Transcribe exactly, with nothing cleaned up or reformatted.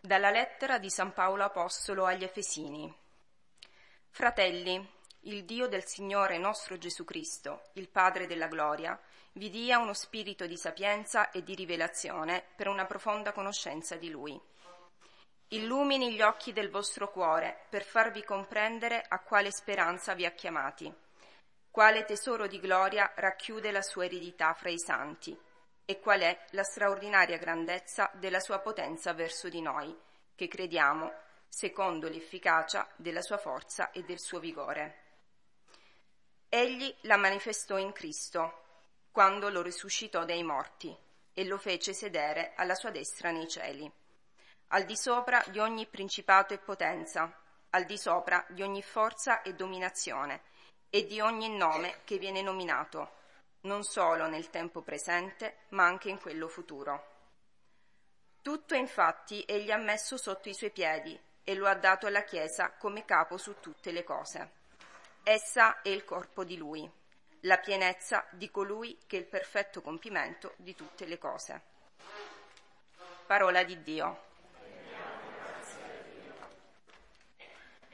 Dalla lettera di San Paolo Apostolo agli Efesini. Fratelli, il Dio del Signore nostro Gesù Cristo, il Padre della gloria, vi dia uno spirito di sapienza e di rivelazione per una profonda conoscenza di Lui. Illumini gli occhi del vostro cuore per farvi comprendere a quale speranza vi ha chiamati, quale tesoro di gloria racchiude la sua eredità fra i santi, e qual è la straordinaria grandezza della sua potenza verso di noi, che crediamo, secondo l'efficacia della sua forza e del suo vigore. Egli la manifestò in Cristo, quando lo risuscitò dai morti, e lo fece sedere alla sua destra nei cieli, al di sopra di ogni principato e potenza, al di sopra di ogni forza e dominazione, e di ogni nome che viene nominato, non solo nel tempo presente, ma anche in quello futuro. Tutto infatti egli ha messo sotto i suoi piedi e lo ha dato alla Chiesa come capo su tutte le cose. Essa è il corpo di lui, la pienezza di colui che è il perfetto compimento di tutte le cose. Parola di Dio.